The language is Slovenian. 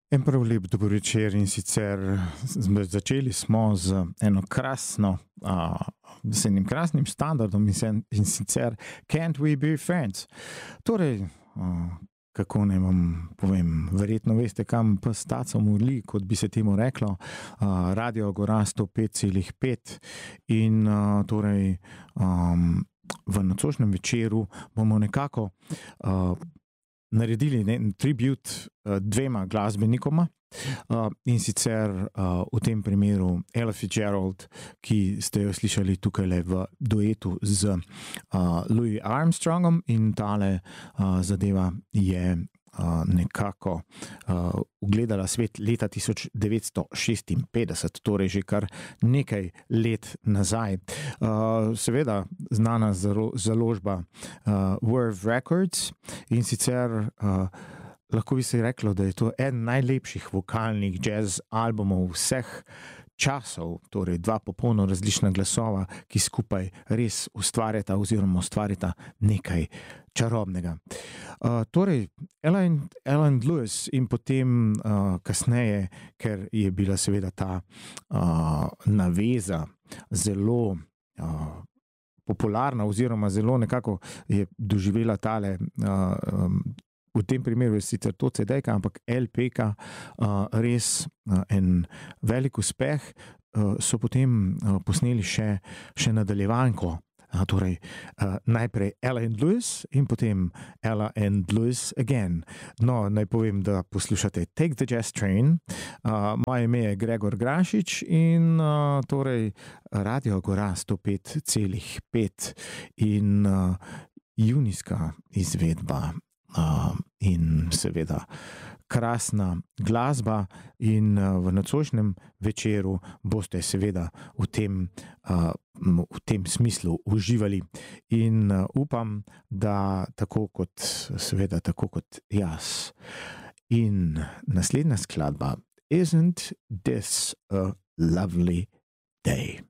En prav lep dober večer in sicer začeli smo z eno krasno, z enim krasnim standardom in sicer Can't We Be Friends? Torej, kako naj vam povem, verjetno veste, kam pes taco moli, kot bi se temu reklo, Radio Agora 105,5 in torej v nocojšnjem večeru bomo nekako naredili tribut dvema glasbenikoma, in sicer v tem primeru Ella Fitzgerald, ki ste jo slišali tukaj v duetu z Louis Armstrongom, in tale zadeva je nekako ugledala svet leta 1956, torej že kar nekaj let nazaj. Seveda znana založba Verve Records, in sicer lahko bi se reklo, da je to eden najlepših vokalnih jazz albumov vseh časov, torej dva popolno različna glasova, ki skupaj res ustvarjata nekaj čarobnega. Torej, Ella and Louis in potem kasneje, ker je bila seveda ta naveza zelo popularna oziroma zelo nekako je doživela tale v tem primeru je sicer to CD-ka, ampak LP-ka res en velik uspeh, so potem posneli še nadaljevanko. Torej, najprej Ella and Louis in potem Ella and Louis again. No, naj povem, da poslušate Take the Jazz Train. Moje ime je Gregor Grašič in torej Radio Agora 105,5 in junijska izvedba in seveda krasna glasba, in v nocojšnjem večeru boste seveda v tem smislu uživali in upam, da tako kot jaz. In naslednja skladba Isn't This a Lovely Day?